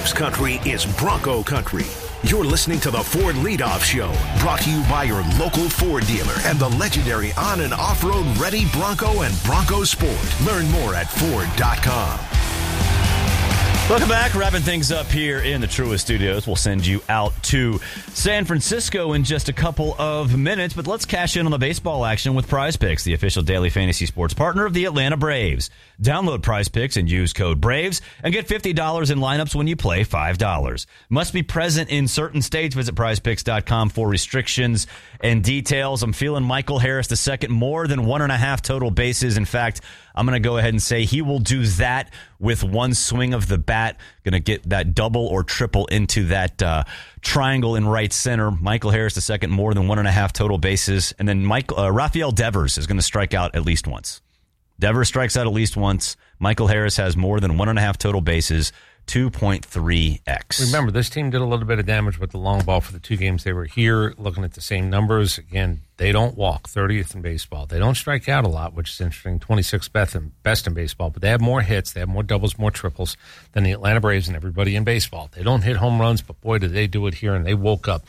Braves country is Bronco country. You're listening to the Ford Leadoff Show, brought to you by your local Ford dealer and the legendary on- and off-road ready Bronco and Bronco Sport. Learn more at Ford.com. Welcome back. Wrapping things up here in the Truist Studios. We'll send you out to San Francisco in just a couple of minutes, but let's cash in on the baseball action with Prize Picks, the official daily fantasy sports partner of the Atlanta Braves. Download Prize Picks and use code BRAVES and get $50 in lineups when you play $5. Must be present in certain states. Visit prizepicks.com for restrictions and details. I'm feeling Michael Harris II more than 1.5 total bases. In fact, I'm going to go ahead and say he will do that with one swing of the bat. Going to get that double or triple into that triangle in right center. Michael Harris II more than 1.5 total bases. And then Rafael Devers is going to strike out at least once. Devers strikes out at least once. Michael Harris has more than 1.5 total bases. 2.3x. Remember, this team did a little bit of damage with the long ball for the 2 games they were here. Looking at the same numbers, again, they don't walk, 30th in baseball. They don't strike out a lot, which is interesting, 26th best in baseball. But they have more hits, they have more doubles, more triples than the Atlanta Braves and everybody in baseball. They don't hit home runs, but boy, did they do it here, and they woke up.